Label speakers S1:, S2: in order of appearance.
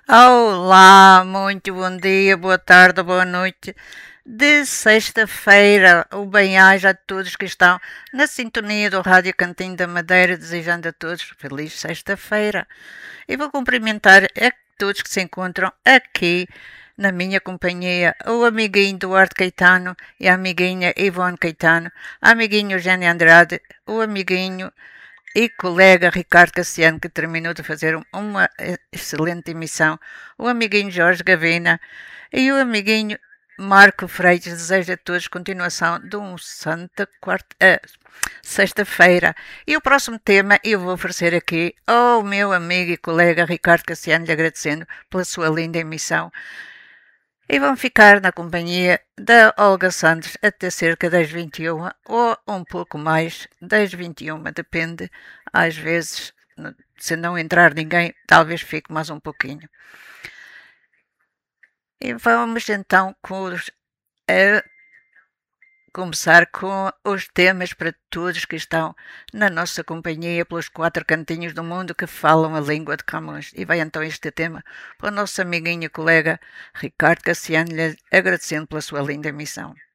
S1: Olá, muito bom dia, boa tarde, boa noite. De sexta-feira, o bem-aja a todos que estão na sintonia do Rádio Cantinho da Madeira, desejando a todos feliz sexta-feira. E vou cumprimentar a todos que se encontram aqui na minha companhia, o amiguinho Duarte Caetano e a amiguinha Ivone Caetano, a amiguinho Eugênio Andrade, o amiguinho e colega Ricardo Cassiano, que terminou de fazer uma excelente emissão, o amiguinho Jorge Gavina e o amiguinho Marco Freitas. Desejo a todos continuação de um santa sexta-feira. E o próximo tema eu vou oferecer aqui ao meu amigo e colega Ricardo Cassiano, lhe agradecendo pela sua linda emissão. E vão ficar na companhia da Olga Santos até cerca das 21 ou um pouco mais das 21, depende. Às vezes, se não entrar ninguém, talvez fique mais um pouquinho. E vamos então começar com os temas para todos que estão na nossa companhia pelos quatro cantinhos do mundo que falam a língua de Camões. E vai então este tema para o nosso amiguinho e colega Ricardo Cassiano, lhe agradecendo pela sua linda emissão.